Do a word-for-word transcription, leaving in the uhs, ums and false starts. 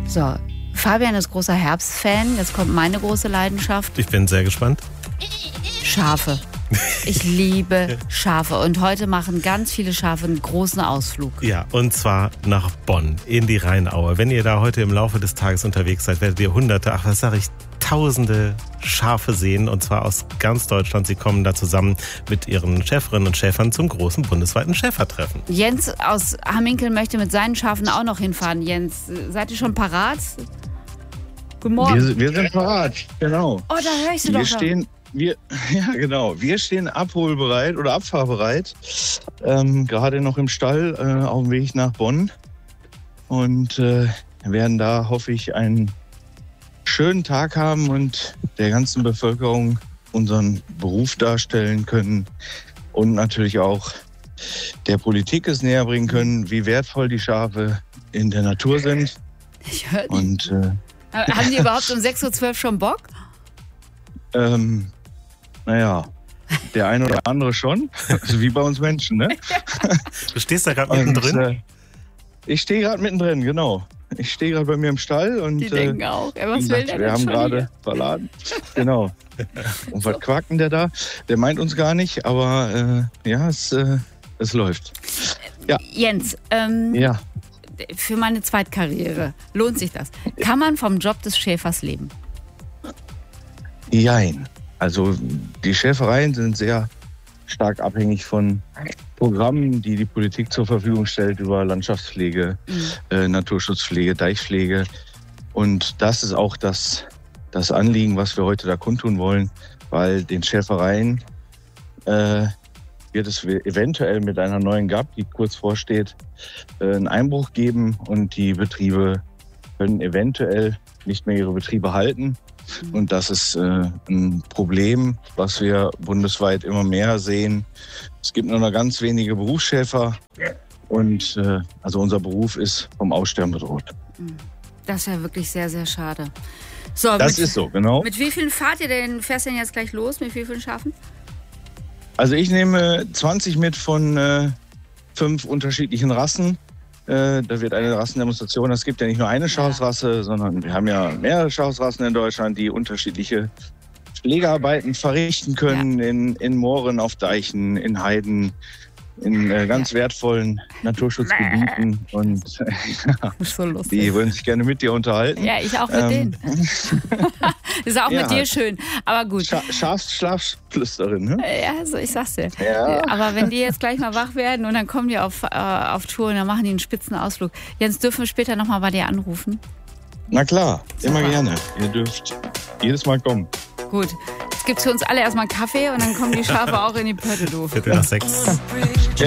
So, Fabian ist großer Herbstfan. Jetzt kommt meine große Leidenschaft. Ich bin sehr gespannt. Schafe. Ich liebe Schafe. Und heute machen ganz viele Schafe einen großen Ausflug. Ja, und zwar nach Bonn, in die Rheinaue. Wenn ihr da heute im Laufe des Tages unterwegs seid, werdet ihr hunderte, ach was sage ich, tausende Schafe sehen. Und zwar aus ganz Deutschland. Sie kommen da zusammen mit ihren Schäferinnen und Schäfern zum großen bundesweiten Schäfertreffen. Jens aus Hamminkeln möchte mit seinen Schafen auch noch hinfahren. Jens, seid ihr schon parat? Guten Morgen. Wir, wir sind parat, genau. Oh, da höre ich sie wir doch. Stehen, wir, ja, genau. Wir stehen abholbereit oder abfahrbereit. Ähm, gerade noch im Stall äh, auf dem Weg nach Bonn. Und äh, werden da, hoffe ich, einen schönen Tag haben und der ganzen Bevölkerung unseren Beruf darstellen können. Und natürlich auch der Politik es näher bringen können, wie wertvoll die Schafe in der Natur sind. Ich höre die. Und äh, Haben die überhaupt um sechs Uhr zwölf schon Bock? Ähm, naja, der eine oder andere schon. Also wie bei uns Menschen, ne? Du stehst da gerade mittendrin? Äh, ich stehe gerade mittendrin, genau. Ich stehe gerade bei mir im Stall und Die äh, denken auch. Ja, was will der wir denn haben schon gerade hier? verladen. Genau. Und was quakt denn der da? Der meint uns gar nicht, aber äh, ja, es, äh, es läuft. Ja. Jens, ähm, Ja. für meine Zweitkarriere lohnt sich das. Kann man vom Job des Schäfers leben? Jein. Also die Schäfereien sind sehr stark abhängig von Programmen, die die Politik zur Verfügung stellt über Landschaftspflege, Mhm. äh, Naturschutzpflege, Deichpflege. Und das ist auch das, das Anliegen, was wir heute da kundtun wollen, weil den Schäfereien äh, wird es eventuell mit einer neuen G A B, die kurz vorsteht, äh, einen Einbruch geben und die Betriebe können eventuell nicht mehr ihre Betriebe halten. Und das ist äh, ein Problem, was wir bundesweit immer mehr sehen. Es gibt nur noch ganz wenige Berufsschäfer und äh, also unser Beruf ist vom Aussterben bedroht. Das ist ja wirklich sehr, sehr schade. So, Das mit, ist so, genau. Mit wie vielen fahrt ihr denn? Fährst du denn jetzt gleich los? Mit wie vielen Schafen? Also ich nehme zwanzig mit von äh, fünf unterschiedlichen Rassen. Äh, da wird eine Rassendemonstration. Es gibt ja nicht nur eine Schafsrasse, sondern wir haben ja mehrere Schafsrassen in Deutschland, die unterschiedliche Pflegearbeiten verrichten können, ja. in, in Mooren, auf Deichen, in Heiden, in äh, ganz wertvollen Naturschutzgebieten. Und Das ist so lustig. die wollen sich gerne mit dir unterhalten. Ja, ich auch mit Ähm, denen. Ist auch ja. mit dir schön. Aber gut. Scha Schafsschlafsflüsterin, ne? Ja, also ich sag's dir. Ja. Aber wenn die jetzt gleich mal wach werden und dann kommen die auf, äh, auf Tour und dann machen die einen spitzen Ausflug. Jens, dürfen wir später nochmal bei dir anrufen? Na klar, immer Super. gerne. Ihr dürft jedes Mal kommen. Gut. Jetzt gibt's für uns alle erstmal einen Kaffee und dann kommen die Schafe auch in die Pötte, du. Viertel nach sechs.